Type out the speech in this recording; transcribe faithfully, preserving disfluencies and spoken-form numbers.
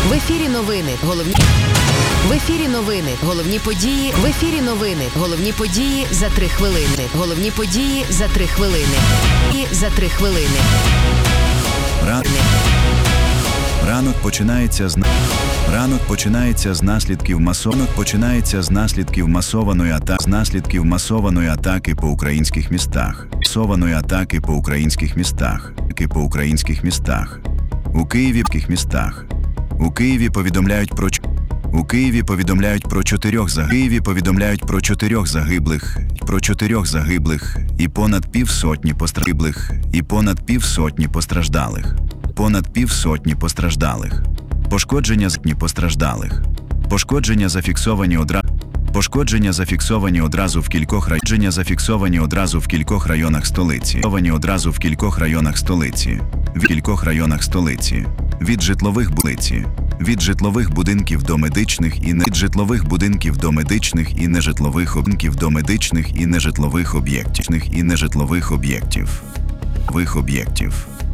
В ефірі новини. Головні в ефірі новини. Головні події. В ефірі новини. Головні події за три хвилини. Головні події за три хвилини. І за три хвилини. Ран... Ранок починається з ранок починається з наслідків масованих починається з наслідків масованої атаки з наслідків масованої атаки по українських містах. Масованої атаки по українських містах. По українських містах. У Києві містах. У Києві повідомляють про У Києві повідомляють про чотирьох загиблих. Києві повідомляють про чотирьох загиблих, про чотирьох загиблих і понад півсотні постраждалих, і понад півсотні постраждалих. Понад півсотні постраждалих. Пошкодження зні постраждалих. Пошкодження зафіксовані одразу. Пошкодження зафіксовані одразу в кількох районах. зафіксовані одразу в кількох районах столиці. Зафіксовані одразу в кількох районах столиці. В кількох районах столиці. Від житлових вулиці. Від житлових будинків до медичних і не від житлових будинків до медичних і нежитлових будинків до медичних і нежитлових об'єктів і нежитлових об'єктів. Вих об'єктів.